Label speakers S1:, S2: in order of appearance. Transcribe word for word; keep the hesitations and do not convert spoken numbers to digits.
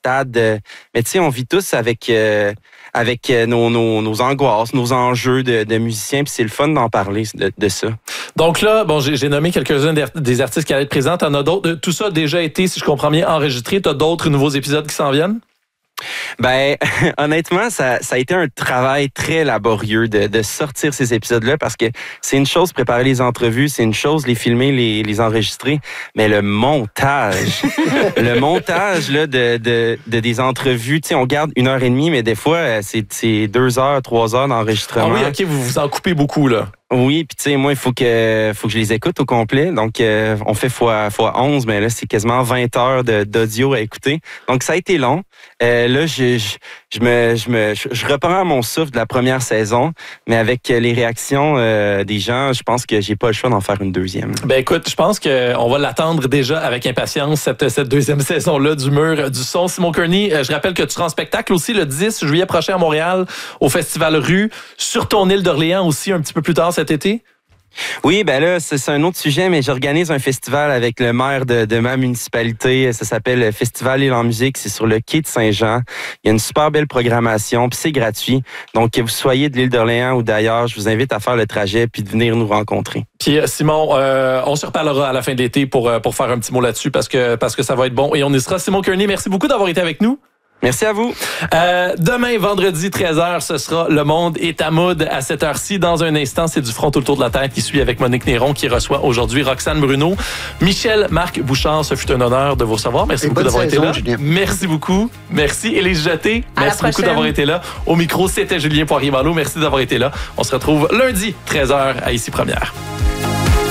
S1: stade. De, mais tu sais, on vit tous avec euh, avec nos, nos, nos angoisses, nos enjeux de, de musiciens, puis c'est le fun d'en parler de, de ça.
S2: Donc là, bon, j'ai, j'ai nommé quelques-uns des artistes qui allaient être présents. T'en as d'autres. Tout ça a déjà été, si je comprends bien, enregistré. T'as d'autres nouveaux épisodes qui s'en viennent?
S1: Ben, honnêtement, ça, ça a été un travail très laborieux de, de sortir ces épisodes-là parce que c'est une chose préparer les entrevues, c'est une chose les filmer, les, les enregistrer, mais le montage, le montage là de, de, de des entrevues, tu sais, on garde une heure et demie, mais des fois c'est, c'est deux heures, trois heures d'enregistrement.
S2: Ah oui, ok, vous vous en coupez beaucoup là.
S1: Oui, puis tu sais, moi, il faut que faut que je les écoute au complet. Donc, euh, on fait fois, fois onze, mais là, c'est quasiment vingt heures de, d'audio à écouter. Donc, ça a été long. Euh, là, je, je, je me je me je reprends mon souffle de la première saison, mais avec les réactions euh, des gens, je pense que j'ai pas le choix d'en faire une deuxième.
S2: Ben écoute, je pense qu'on va l'attendre déjà avec impatience, cette, cette deuxième saison-là du Mur du Son. Simon Kearney, je rappelle que tu seras en spectacle aussi le dix juillet prochain à Montréal, au Festival Rue, sur ton île d'Orléans aussi, un petit peu plus tard cet été?
S1: Oui, ben là, c'est, c'est un autre sujet, mais j'organise un festival avec le maire de, de ma municipalité. Ça s'appelle le Festival Île en musique. C'est sur le quai de Saint-Jean. Il y a une super belle programmation, puis c'est gratuit. Donc, que vous soyez de l'île d'Orléans ou d'ailleurs, je vous invite à faire le trajet puis de venir nous rencontrer.
S2: Puis Simon, euh, on se reparlera à la fin de l'été pour, pour faire un petit mot là-dessus parce que, parce que ça va être bon. Et on y sera. Simon Kearney, merci beaucoup d'avoir été avec nous.
S1: Merci à vous.
S2: Euh, demain, vendredi, treize heures, ce sera Le Monde est à mood à cette heure-ci. Dans un instant, c'est du front autour de la tête qui suit avec Monique Néron qui reçoit aujourd'hui Roxane Bruno. Michel Marc Bouchard, ce fut un honneur de vous recevoir. Merci Et beaucoup d'avoir saison, été là. Julien. Merci beaucoup. Merci. Élise Jeté, merci beaucoup d'avoir été là. Au micro, c'était Julien Poirier-Malo. Merci d'avoir été là. On se retrouve lundi, treize heures, à Ici Première.